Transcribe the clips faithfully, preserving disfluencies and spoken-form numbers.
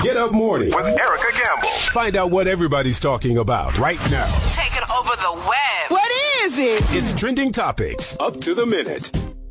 Get Up Morning with Erica Campbell. Find out what everybody's talking about right now. Taking over the web. What is it? It's Trending Topics, up to the minute.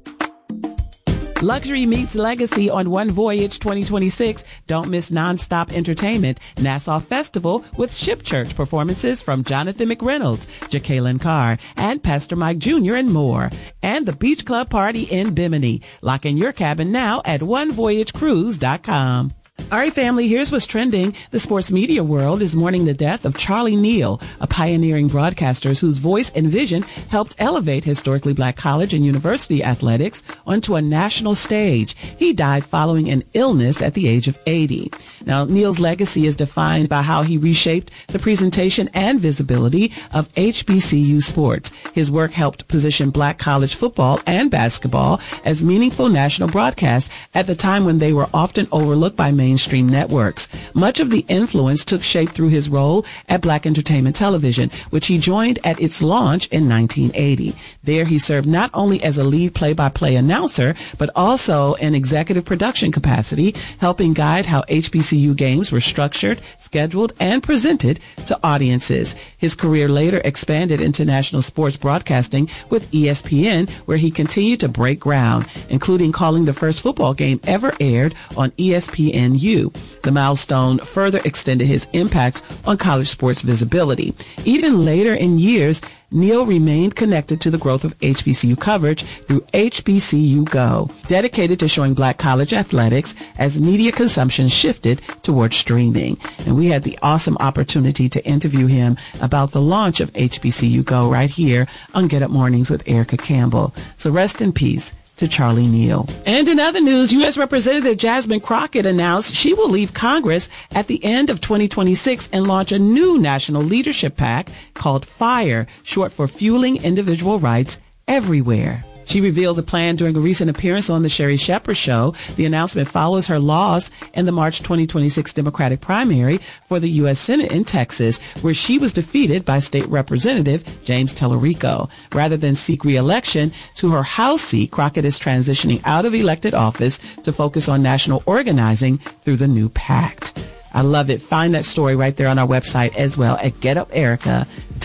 Luxury meets legacy on One Voyage twenty twenty-six. Don't miss nonstop entertainment. Nassau Festival with Ship Church performances from Jonathan McReynolds, Jacqueline Carr, and Pastor Mike Junior and more. And the Beach Club Party in Bimini. Lock in your cabin now at one voyage cruise dot com. All right, family, here's what's trending. The sports media world is mourning the death of Charlie Neal, a pioneering broadcaster whose voice and vision helped elevate historically black college and university athletics onto a national stage. He died following an illness at the age of eighty. Now, Neal's legacy is defined by how he reshaped the presentation and visibility of H B C U sports. His work helped position black college football and basketball as meaningful national broadcasts at the time when they were often overlooked by mainstream networks. Much of the influence took shape through his role at Black Entertainment Television, which he joined at its launch in nineteen eighty. There he served not only as a lead play-by-play announcer, but also in executive production capacity, helping guide how H B C U games were structured, scheduled, and presented to audiences. His career later expanded into national sports broadcasting with E S P N, where he continued to break ground, including calling the first football game ever aired on E S P N U. The milestone further extended his impact on college sports visibility. Even later in years, Neal remained connected to the growth of H B C U coverage through H B C U Go, dedicated to showing black college athletics as media consumption shifted towards streaming. And we had the awesome opportunity to interview him about the launch of H B C U Go right here on Get Up Mornings with Erica Campbell. So rest in peace to Charlie Neal. And in other news, U S Representative Jasmine Crockett announced she will leave Congress at the end of twenty twenty-six and launch a new national leadership PAC called FIRE, short for Fueling Individual Rights Everywhere. She revealed the plan during a recent appearance on the Sherry Shepherd Show. The announcement follows her loss in the March twenty twenty-six Democratic primary for the U S Senate in Texas, where she was defeated by State Representative James Tellerico. Rather than seek re-election to her House seat, Crockett is transitioning out of elected office to focus on national organizing through the new pact. I love it. Find that story right there on our website as well at get up erica dot com.